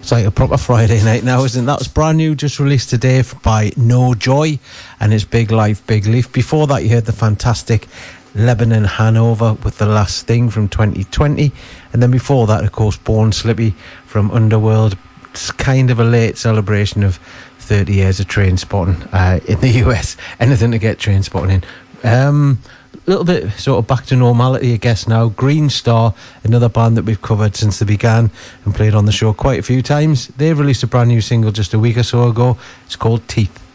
It's like a proper Friday night now, isn't it? That was brand new, just released today by No Joy and his Big Life, Big Leaf. Before that, you heard the fantastic Lebanon Hanover with The Last Thing from 2020. And then before that, of course, Born Slippy from Underworld. It's kind of a late celebration of 30 years of Trainspotting in the US. Anything to get Trainspotting in. Little bit sort of back to normality, I guess, now. Green Star, another band that we've covered since they began and played on the show quite a few times. They've released a brand new single just a week or so ago. It's called Teeth.